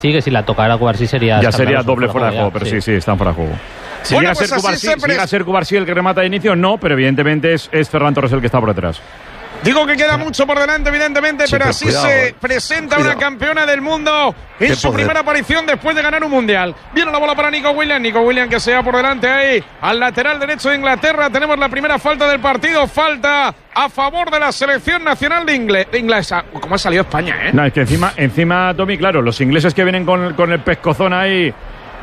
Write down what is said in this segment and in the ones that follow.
Sí, que si la tocara Cubarsí sería... Ya sería doble fuera de juego, pero sí, están fuera de juego. Si llega a ser Cubarsí el que remata de inicio, no, pero evidentemente es Ferran Torres el que está por detrás. Digo que queda mucho por delante, evidentemente, sí, pero así cuidado, se presenta una campeona del mundo en su primera aparición después de ganar un mundial. Viene la bola para Nico Williams que se va por delante ahí al lateral derecho de Inglaterra. Tenemos la primera falta del partido, falta a favor de la selección nacional de inglesa. ¿Cómo ha salido España, No, es que encima, Tommy, claro, los ingleses que vienen con el pescozón ahí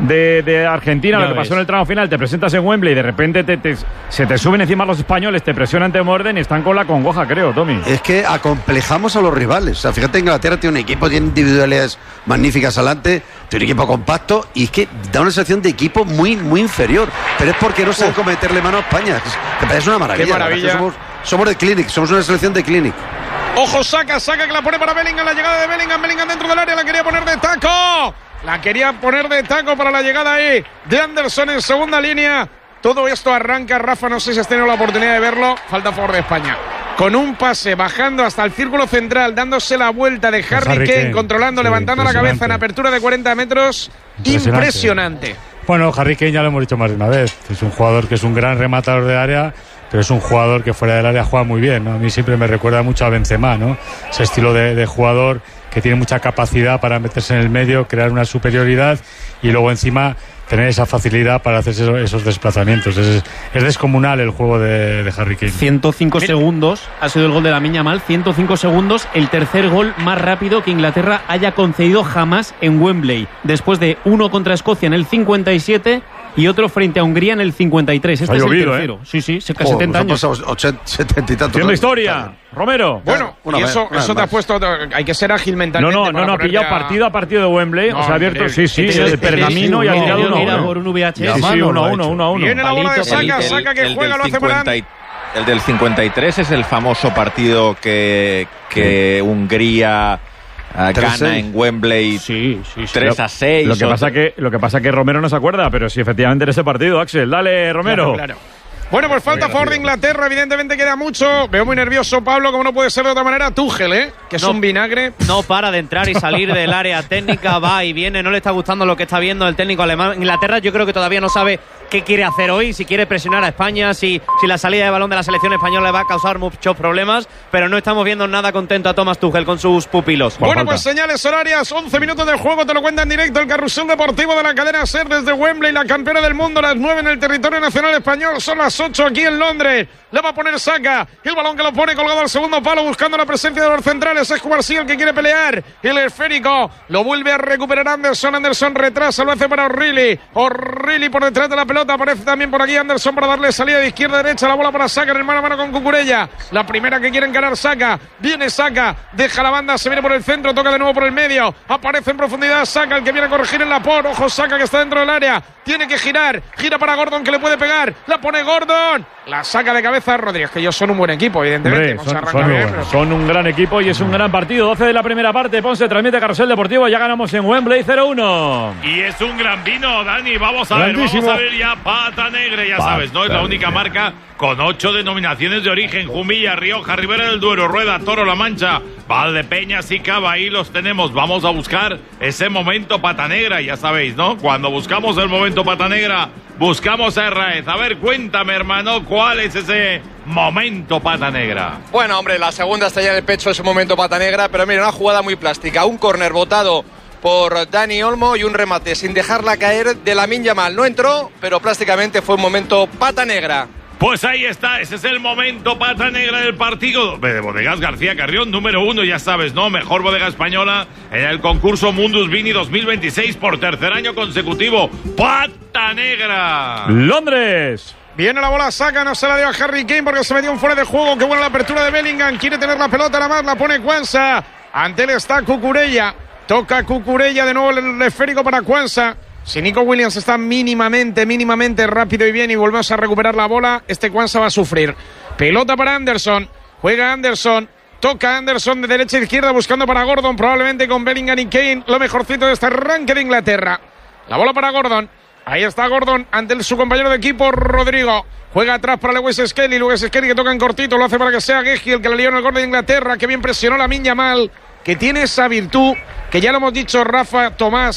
de Argentina, lo que pasó en el tramo final, te presentas en Wembley y de repente se te suben encima los españoles, te presionan, te muerden y están con la congoja, creo, Tommy. Es que acomplejamos a los rivales. O sea, fíjate, Inglaterra tiene un equipo, tiene individualidades magníficas adelante, tiene un equipo compacto y es que da una sensación de equipo muy, muy inferior. Pero es porque no saben cómo meterle mano a España. Me parece una maravilla. Qué maravilla. Somos de Clinic, somos una selección de Clinic. Ojo, saca que la pone para Bellingham, la llegada de Bellingham dentro del área, la quería poner de taco. La quería poner de taco para la llegada ahí de Anderson en segunda línea. Todo esto arranca, Rafa, no sé si has tenido la oportunidad de verlo, falta a favor de España. Con un pase, bajando hasta el círculo central, dándose la vuelta de Harry Kane, controlando, levantando la cabeza en apertura de 40 metros. Impresionante. Bueno, Harry Kane ya lo hemos dicho más de una vez. Es un jugador que es un gran rematador de área, pero es un jugador que fuera del área juega muy bien, ¿no? A mí siempre me recuerda mucho a Benzema, ¿no? Ese estilo de jugador que tiene mucha capacidad para meterse en el medio, crear una superioridad y luego encima tener esa facilidad para hacer esos desplazamientos. Es descomunal el juego de Harry Kane. 105 segundos ha sido el gol de Lamine Yamal, 105 segundos, el tercer gol más rápido que Inglaterra haya concedido jamás en Wembley, después de uno contra Escocia en el 57 y otro frente a Hungría en el 53. Este es el tercero. Sí, 70 años. 70 y tantos. Tiene historia, Romero. Bueno, y eso te ha puesto, hay que ser ágil mentalmente. No, ha pillado partido a partido de Wembley, o sea, abierto, el pergamino y ha tirado uno por un VHS. Sí, 1-1. Viene la bola de Saca que juega, lo hace Morán. El del 53 es el famoso partido que Hungría gana en Wembley 3-6. Lo que pasa que Romero no se acuerda, pero sí, efectivamente en ese partido, Axel. Dale, Romero. Claro. Bueno, pues falta a favor de Inglaterra, evidentemente queda mucho. Veo muy nervioso Pablo, como no puede ser de otra manera. Tuchel, que es un vinagre. No para de entrar y salir del área técnica, va y viene, no le está gustando lo que está viendo el técnico alemán. Inglaterra yo creo que todavía no sabe qué quiere hacer hoy, si quiere presionar a España, si la salida de balón de la selección española le va a causar muchos problemas, pero no estamos viendo nada contento a Thomas Tuchel con sus pupilos. Bueno, pues señales horarias, 11 minutos del juego, te lo cuenta en directo el carrusel deportivo de la cadena SER desde Wembley, la campeona del mundo, las 9 en el territorio nacional español, son las 8 aquí en Londres. Le va a poner Saca, el balón que lo pone colgado al segundo palo buscando la presencia de los centrales, es Cubarsí el que quiere pelear, el esférico lo vuelve a recuperar Anderson retrasa, lo hace para O'Reilly por detrás de la pelota, aparece también por aquí Anderson para darle salida de izquierda a derecha, la bola para Saca en el mano a mano con Cucurella, la primera que quiere encarar Saca, viene Saca, deja la banda, se viene por el centro, toca de nuevo por el medio, aparece en profundidad Saca, el que viene a corregir en la ojo Saca que está dentro del área, tiene que gira para Gordon que le puede pegar, la pone Gordon, la saca de cabeza Rodríguez, que ellos son un buen equipo, evidentemente. Son un gran equipo y es un gran partido. 12 de la primera parte, Ponce transmite Carrusel Deportivo, ya ganamos en Wembley 0-1. Y es un gran vino, Dani, vamos a ver ya Pata Negra, ya sabes, ¿no? Es la única marca con 8 denominaciones de origen: Jumilla, Rioja, Ribera del Duero, Rueda, Toro, La Mancha, Valdepeñas y Cava. Ahí los tenemos. Vamos a buscar ese momento Pata Negra, ya sabéis, ¿no? Cuando buscamos el momento Pata Negra, buscamos a Herráez. A ver, cuéntame, hermano, ¿cuál es ese momento Pata Negra? Bueno, hombre, la segunda estrella en el pecho es un momento Pata Negra, pero mira, una jugada muy plástica. Un córner botado por Dani Olmo y un remate sin dejarla caer de Lamine Yamal. No entró, pero plásticamente fue un momento Pata Negra. Pues ahí está, ese es el momento Pata Negra del partido de Bodegas García Carrión, número 1, ya sabes, ¿no? Mejor bodega española en el concurso Mundus Vini 2026 por tercer año consecutivo. ¡Pata Negra! ¡Londres! Viene la bola, Saca, no se la dio a Harry Kane porque se metió un fuera de juego. Qué buena la apertura de Bellingham, quiere tener la pelota, la más la pone Quansah. Ante él está Cucurella, toca Cucurella, de nuevo el esférico para Quansah. Si Nico Williams está mínimamente rápido y bien y volvemos a recuperar la bola, este Quansah va a sufrir. Pelota para Anderson, juega Anderson, toca Anderson de derecha a izquierda buscando para Gordon, probablemente con Bellingham y Kane, lo mejorcito de este arranque de Inglaterra. La bola para Gordon, ahí está Gordon ante su compañero de equipo Rodrigo. Juega atrás para Lewis Skelly que toca en cortito, lo hace para que sea Guehi el que le lió en el gol de Inglaterra. Que bien presionó Lamine Yamal, que tiene esa virtud que ya lo hemos dicho Rafa, Tomás